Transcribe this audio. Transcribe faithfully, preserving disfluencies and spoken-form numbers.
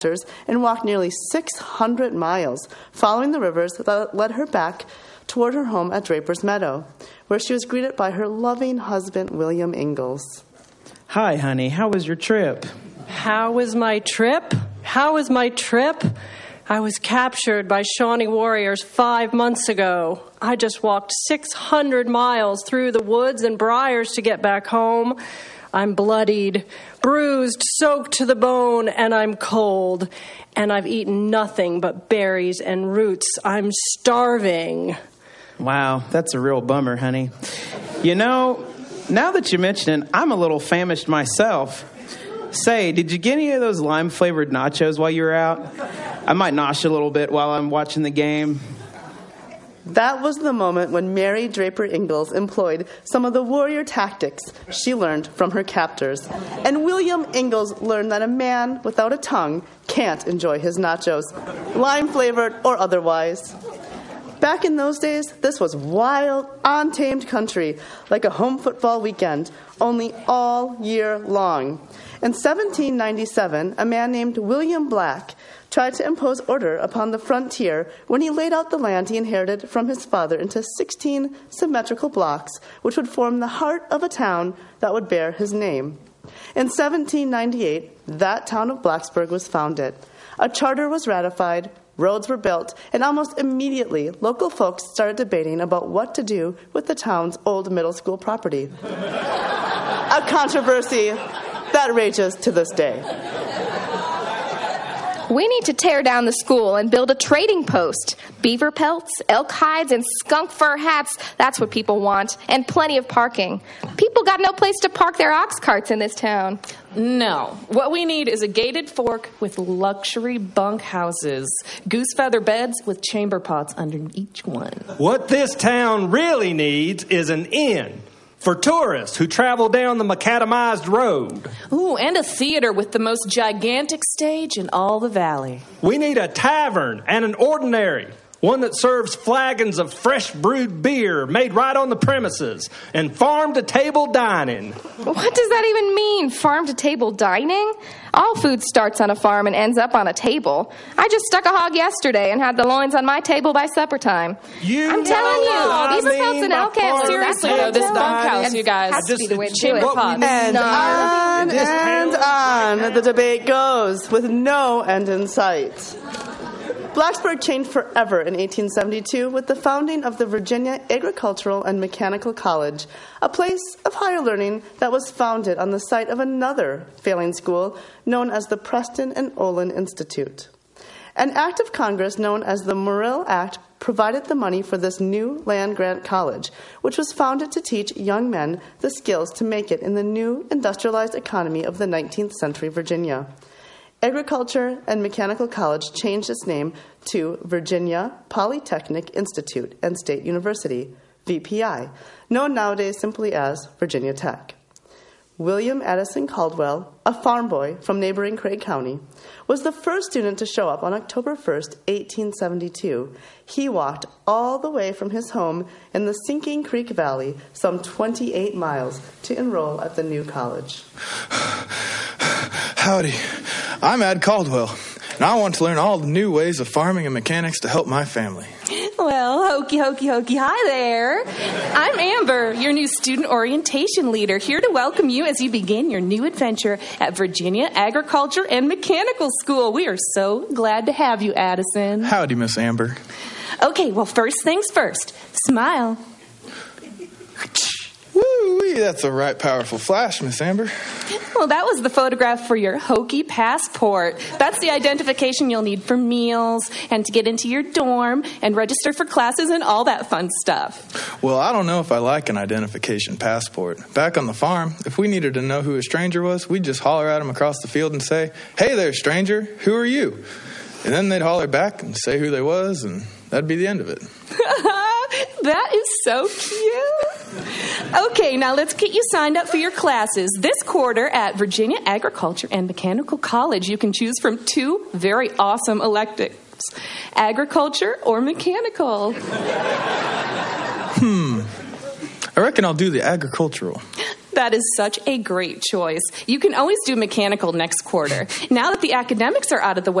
and walked nearly six hundred miles, following the rivers that led her back toward her home at Draper's Meadow, where she was greeted by her loving husband, William Ingalls. Hi, honey. How was your trip? How was my trip? How was my trip? I was captured by Shawnee warriors five months ago. I just walked six hundred miles through the woods and briars to get back home. I'm bloodied, bruised, soaked to the bone, and I'm cold. And I've eaten nothing but berries and roots. I'm starving. Wow, that's a real bummer, honey. You know, now that you mention it, I'm a little famished myself. Say, did you get any of those lime-flavored nachos while you were out? I might nosh a little bit while I'm watching the game. That was the moment when Mary Draper Ingalls employed some of the warrior tactics she learned from her captors. And William Ingalls learned that a man without a tongue can't enjoy his nachos, lime-flavored or otherwise. Back in those days, this was wild, untamed country, like a home football weekend, only all year long. In seventeen ninety-seven, a man named William Black tried to impose order upon the frontier when he laid out the land he inherited from his father into sixteen symmetrical blocks, which would form the heart of a town that would bear his name. In seventeen ninety-eight, that town of Blacksburg was founded. A charter was ratified, roads were built, and almost immediately, local folks started debating about what to do with the town's old middle school property. A controversy that rages to this day. We need to tear down the school and build a trading post. Beaver pelts, elk hides, and skunk fur hats, that's what people want, and plenty of parking. People got no place to park their ox carts in this town. No. What we need is a gated fork with luxury bunk houses, goose feather beds with chamber pots under each one. What this town really needs is an inn for tourists who travel down the macadamized road. Ooh, and a theater with the most gigantic stage in all the valley. We need a tavern and an ordinary, one that serves flagons of fresh brewed beer made right on the premises, and farm-to-table dining. What does that even mean, farm-to-table dining? All food starts on a farm and ends up on a table. I just stuck a hog yesterday and had the loins on my table by supper time. You I'm telling you, beaver pelts and elk hams. Seriously, though, this bunkhouse, you guys. Has to be the way to do chamber it. pots. And No. on and on the debate goes, with no end in sight. Blacksburg changed forever in eighteen seventy-two with the founding of the Virginia Agricultural and Mechanical College, a place of higher learning that was founded on the site of another failing school known as the Preston and Olin Institute. An act of Congress known as the Morrill Act provided the money for this new land-grant college, which was founded to teach young men the skills to make it in the new industrialized economy of the nineteenth century Virginia. Agriculture and Mechanical College changed its name to Virginia Polytechnic Institute and State University, V P I, known nowadays simply as Virginia Tech. William Addison Caldwell, a farm boy from neighboring Craig County, was the first student to show up on October first, eighteen seventy-two. He walked all the way from his home in the Sinking Creek Valley, some twenty-eight miles, to enroll at the new college. Howdy, I'm Ad Caldwell, and I want to learn all the new ways of farming and mechanics to help my family. Well, hokey, hokey, hokey, hi there. I'm Amber, your new student orientation leader, here to welcome you as you begin your new adventure at Virginia Agriculture and Mechanical School. We are so glad to have you, Addison. Howdy, Miss Amber. Okay, well, first things first. Smile. Woo-wee, that's a right powerful flash, Miss Amber. Well, that was the photograph for your hokey passport. That's the identification you'll need for meals and to get into your dorm and register for classes and all that fun stuff. Well, I don't know if I like an identification passport. Back on the farm, if we needed to know who a stranger was, we'd just holler at him across the field and say, "Hey there, stranger, who are you?" And then they'd holler back and say who they was, and that'd be the end of it. That is so cute. Okay, now let's get you signed up for your classes. This quarter at Virginia Agriculture and Mechanical College, you can choose from two very awesome electives, agriculture or mechanical. Hmm. I reckon I'll do the agricultural. That That is such a great choice. You can always do mechanical next quarter. Now that the academics are out of the way,